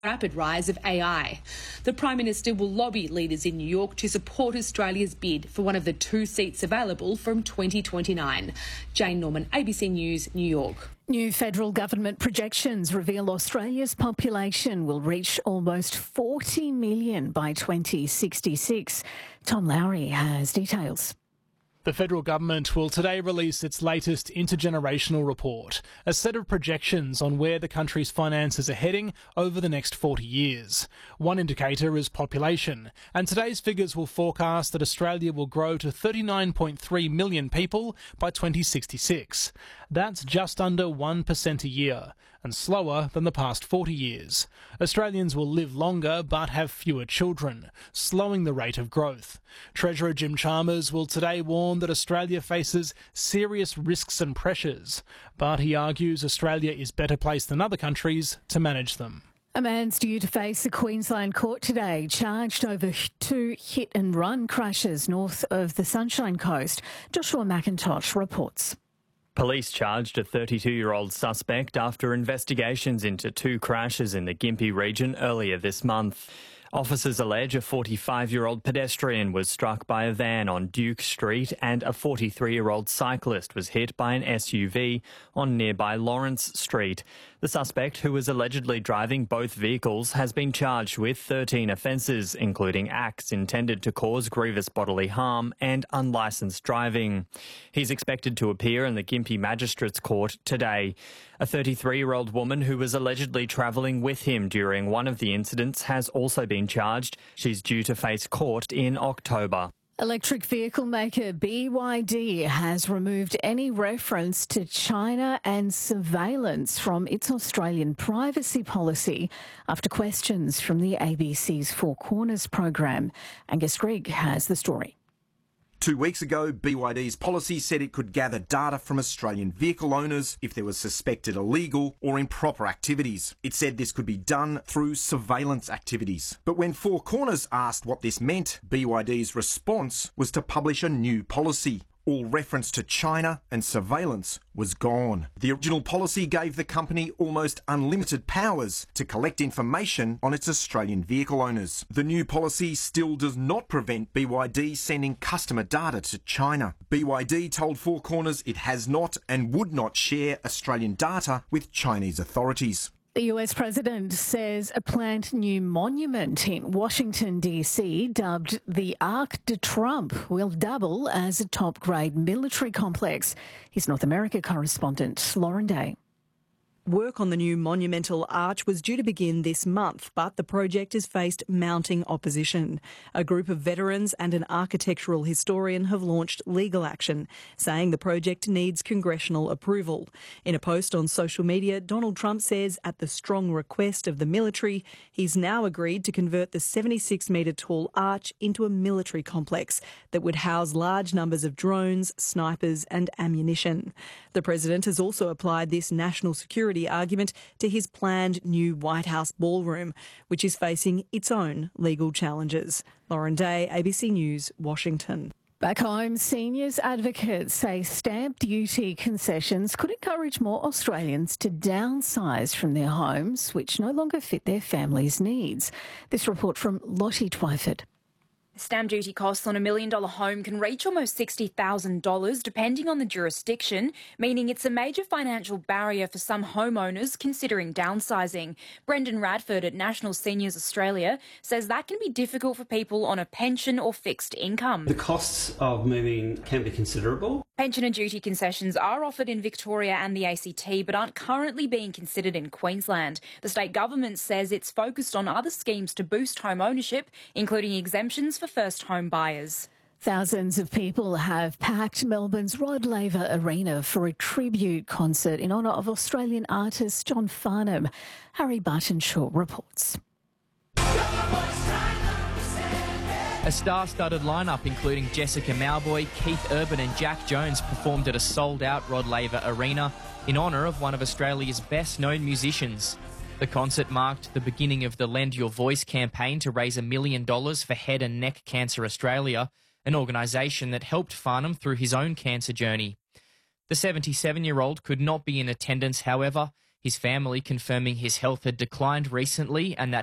rapid rise of AI. The Prime Minister will lobby leaders in New York to support Australia's bid for one of the 2 seats available from 2029. Jane Norman, ABC News, New York. New federal government projections reveal Australia's population will reach almost 40 million by 2066. Tom Lowry has details. The federal government will today release its latest intergenerational report, a set of projections on where the country's finances are heading over the next 40 years. One indicator is population, and today's figures will forecast that Australia will grow to 39.3 million people by 2066. That's just under 1% a year, and slower than the past 40 years. Australians will live longer but have fewer children, slowing the rate of growth. Treasurer Jim Chalmers will today warn that Australia faces serious risks and pressures, but he argues Australia is better placed than other countries to manage them. A man's due to face a Queensland court today, charged over 2 hit-and-run crashes north of the Sunshine Coast. Joshua McIntosh reports. Police charged a 32-year-old suspect after investigations into 2 crashes in the Gympie region earlier this month. Officers allege a 45-year-old pedestrian was struck by a van on Duke Street and a 43-year-old cyclist was hit by an SUV on nearby Lawrence Street. The suspect, who was allegedly driving both vehicles, has been charged with 13 offences, including acts intended to cause grievous bodily harm and unlicensed driving. He's expected to appear in the Gympie Magistrates Court today. A 33-year-old woman who was allegedly travelling with him during one of the incidents has also been charged. She's due to face court in October. Electric vehicle maker BYD has removed any reference to China and surveillance from its Australian privacy policy after questions from the ABC's Four Corners program. Angus Grigg has the story. 2 weeks ago, BYD's policy said it could gather data from Australian vehicle owners if there was suspected illegal or improper activities. It said this could be done through surveillance activities. But when Four Corners asked what this meant, BYD's response was to publish a new policy. All reference to China and surveillance was gone. The original policy gave the company almost unlimited powers to collect information on its Australian vehicle owners. The new policy still does not prevent BYD sending customer data to China. BYD told Four Corners it has not and would not share Australian data with Chinese authorities. The US President says a planned new monument in Washington, D.C., dubbed the Arc de Trump, will double as a top-grade military complex. His North America correspondent, Lauren Day. Work on the new monumental arch was due to begin this month, but the project has faced mounting opposition. A group of veterans and an architectural historian have launched legal action, saying the project needs congressional approval. In a post on social media, Donald Trump says, at the strong request of the military, he's now agreed to convert the 76-metre-tall arch into a military complex that would house large numbers of drones, snipers and ammunition. The president has also applied this national security argument to his planned new White House ballroom, which is facing its own legal challenges. Lauren Day, ABC News, Washington. Back home, seniors advocates say stamp duty concessions could encourage more Australians to downsize from their homes, which no longer fit their families' needs. This report from Lottie Twyford. Stamp duty costs on $1 million home can reach almost $60,000 depending on the jurisdiction, meaning it's a major financial barrier for some homeowners considering downsizing. Brendan Radford at National Seniors Australia says that can be difficult for people on a pension or fixed income. The costs of moving can be considerable. Pension and duty concessions are offered in Victoria and the ACT but aren't currently being considered in Queensland. The state government says it's focused on other schemes to boost home ownership, including exemptions for first home buyers. Thousands of people have packed Melbourne's Rod Laver Arena for a tribute concert in honour of Australian artist John Farnham. Harry Buttonshaw reports. A star-studded lineup including Jessica Mauboy, Keith Urban and Jack Jones performed at a sold-out Rod Laver Arena in honour of one of Australia's best-known musicians. The concert marked the beginning of the Lend Your Voice campaign to raise $1 million for Head and Neck Cancer Australia, an organisation that helped Farnham through his own cancer journey. The 77-year-old could not be in attendance, however. his family confirming his health had declined recently and that